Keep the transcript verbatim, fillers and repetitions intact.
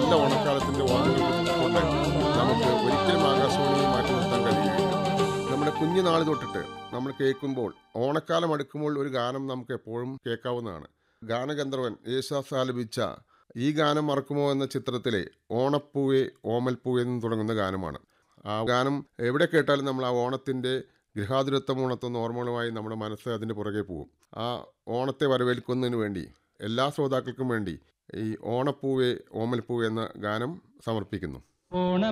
നല്ല ഓണക്കാലത്തിൻ്റെ ഓർമ്മകൾ കൊണ്ട് നമുക്ക് ഒരിക്കലും ആകാശവാണിയെ മാറ്റി നിർത്താൻ കഴിയുകയില്ല. നമ്മുടെ കുഞ്ഞുനാൾ തൊട്ടിട്ട് നമ്മൾ കേൾക്കുമ്പോൾ ഓണക്കാലം അടുക്കുമ്പോൾ ഒരു ഗാനം നമുക്ക് എപ്പോഴും കേൾക്കാവുന്നതാണ്. ഗാനഗന്ധർവൻ യേശുദാസ് ആലപിച്ച ഈ ഗാനം മറക്കുമോ എന്ന ചിത്രത്തിലെ ഓണപ്പൂവേ ഓമൽപ്പൂവേ എന്ന് തുടങ്ങുന്ന ഗാനമാണ്. ആ ഗാനം എവിടെ കേട്ടാലും നമ്മൾ ആ ഓണത്തിൻ്റെ ഗൃഹാതുരത്വം ഉണർത്തുന്ന ഓർമ്മകളുമായി നമ്മുടെ മനസ്സ് അതിൻ്റെ പുറകെ പോകും. ആ ഓണത്തെ വരവേൽക്കുന്നതിന് വേണ്ടി എല്ലാ ശ്രോതാക്കൾക്കും വേണ്ടി ഈ ഓണപ്പൂവേ ഓമൽപ്പൂവേ എന്ന ഗാനം സമർപ്പിക്കുന്നു. ഓണ